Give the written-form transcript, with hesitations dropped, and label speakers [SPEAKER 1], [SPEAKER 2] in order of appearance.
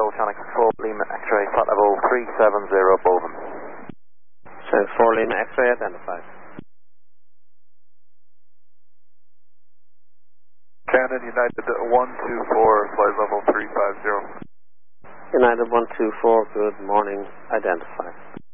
[SPEAKER 1] Oceanic 4 Lima X-ray, flight level 370 Boven.
[SPEAKER 2] So 4 Lima X-ray identified.
[SPEAKER 3] Canon United 124, flight level 350.
[SPEAKER 2] United 124, good morning, identified.